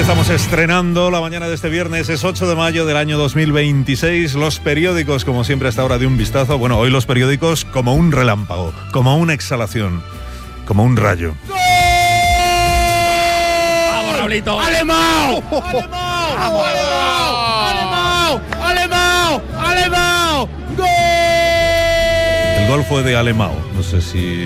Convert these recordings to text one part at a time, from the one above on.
estamos estrenando la mañana de este viernes, es 8 de mayo del año 2026. Los periódicos, como siempre, hasta ahora de un vistazo. Bueno, hoy los periódicos como un relámpago, como una exhalación, como un rayo. ¡Gol! ¡Vamos, Raulito! ¡Alemão! ¡Alemão! ¡Alemão! ¡Alemão! ¡Alemão! ¡Gol! El gol fue de Alemão. No sé si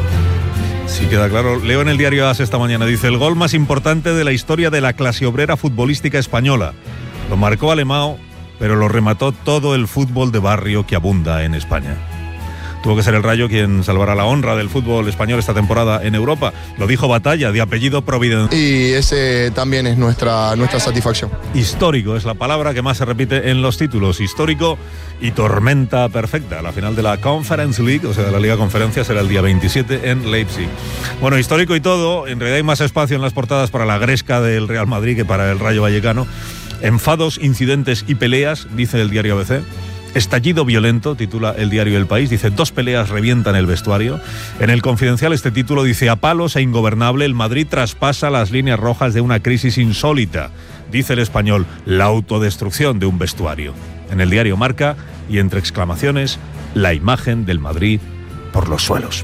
queda claro. Leo en el diario AS esta mañana, dice: el gol más importante de la historia de la clase obrera futbolística española. Lo marcó Alemão, pero lo remató todo el fútbol de barrio que abunda en España. Tuvo que ser el Rayo quien salvara la honra del fútbol español esta temporada en Europa. Lo dijo Batalla, de apellido Providencia. Y ese también es nuestra satisfacción. Histórico es la palabra que más se repite en los títulos. Histórico y tormenta perfecta. La final de la Conference League, o sea, de la Liga Conferencia, será el día 27 en Leipzig. Bueno, histórico y todo. En realidad hay más espacio en las portadas para la gresca del Real Madrid que para el Rayo Vallecano. Enfados, incidentes y peleas, dice el diario ABC. Estallido violento, titula el diario El País, dice: 2 peleas revientan el vestuario. En El Confidencial este título dice: a palos e ingobernable, el Madrid traspasa las líneas rojas de una crisis insólita. Dice El Español: la autodestrucción de un vestuario. En el diario Marca, y entre exclamaciones, la imagen del Madrid por los suelos.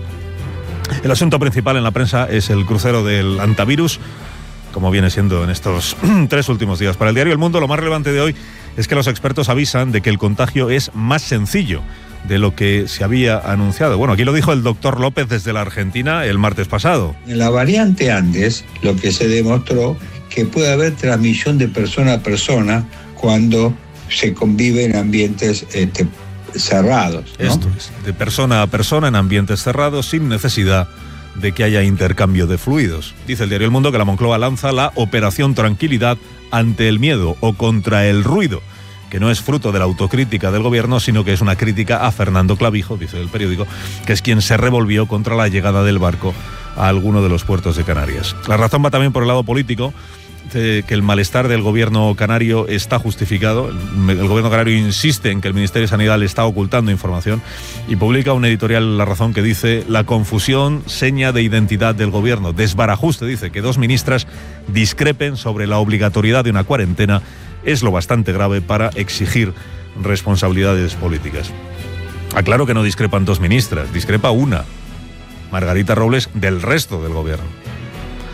El asunto principal en la prensa es el crucero del antivirus, como viene siendo en estos 3 últimos días. Para el diario El Mundo, lo más relevante de hoy es que los expertos avisan de que el contagio es más sencillo de lo que se había anunciado. Bueno, aquí lo dijo el doctor López desde la Argentina el martes pasado. En la variante Andes, lo que se demostró que puede haber transmisión de persona a persona cuando se convive en ambientes cerrados, ¿no? Esto es, de persona a persona en ambientes cerrados, sin necesidad de que haya intercambio de fluidos. Dice el diario El Mundo que la Moncloa lanza la Operación Tranquilidad ante el miedo o contra el ruido, que no es fruto de la autocrítica del gobierno, sino que es una crítica a Fernando Clavijo, dice el periódico, que es quien se revolvió contra la llegada del barco a alguno de los puertos de Canarias. La razón va también por el lado político, que el malestar del gobierno canario está justificado. El gobierno canario insiste en que el Ministerio de Sanidad le está ocultando información y publica un editorial La Razón que dice: la confusión, seña de identidad del gobierno. Desbarajuste, dice, que 2 ministras discrepen sobre la obligatoriedad de una cuarentena es lo bastante grave para exigir responsabilidades políticas. Aclaro que no discrepan 2 ministras, discrepa una, Margarita Robles, del resto del gobierno.